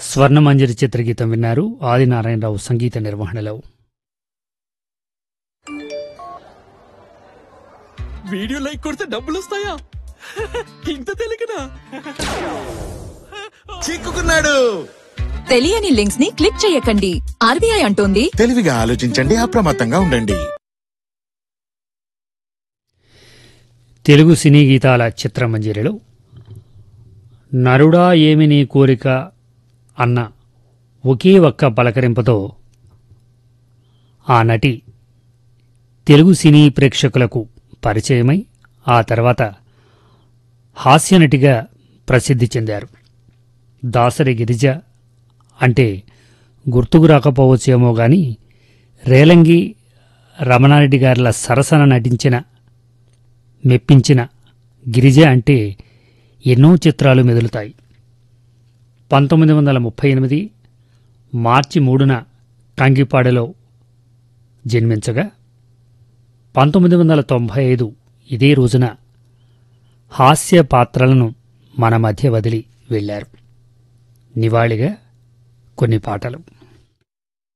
స్వర్ణమంజరి చిత్రగీతం విన్నారు. ఆదినారాయణరావు సంగీత నిర్వహణలో. Video like కొడితే డబ్బులు వస్తాయా? ఇంత తెలియకనా? చిక్కుకున్నాడు. తెలియని లింక్స్ ని క్లిక్ చేయకండి. ఆర్బీఐ అంటోంది తెలివిగా ఆలోచించండి, అప్రమత్తంగా ఉండండి. తెలుగు సినీ గీతాల చిత్రమంజరిలో నరుడా ఏమి నీ కోరిక అన్న ఒకే ఒక్క పలకరింపుతో ఆ నటి తెలుగు సినీ ప్రేక్షకులకు పరిచయమై ఆ తర్వాత హాస్యనటిగా ప్రసిద్ధి చెందారు. దాసరి గిరిజ అంటే గుర్తుకు రాకపోవచ్చేమో గాని రేలంగి రమణారెడ్డి గారిల సరసన మెప్పించిన గిరిజ అంటే ఎన్నో చిత్రాలు మెదులుతాయి. 1938 మార్చి 3న కంగిపాడలో జన్మించగా 1995 ఇదే రోజున హాస్య పాత్రలను మన మధ్య వదిలి వెళ్లారు. నివాళిగా కొన్ని పాటలు.